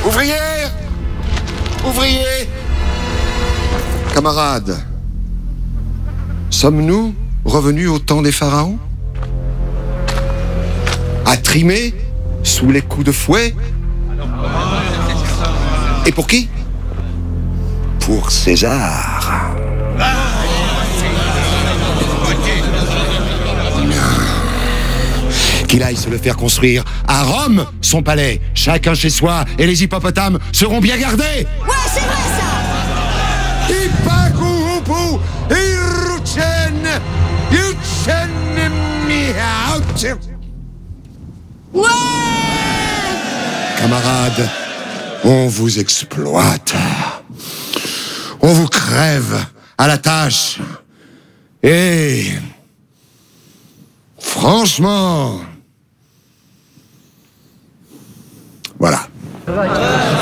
Ouvriers! Ouvriers! Camarades, sommes-nous revenus au temps des pharaons? À trimer sous les coups de fouet? Et pour qui? Pour César. Qu'il aille se le faire construire à Rome, son palais. Chacun chez soi, et les hippopotames seront bien gardés. Ouais, c'est vrai ça. Ipakuhupu, Iruchen, Yuchen, Miaut. Ouais. Camarades, on vous exploite. On vous crève à la tâche. Et franchement, voilà.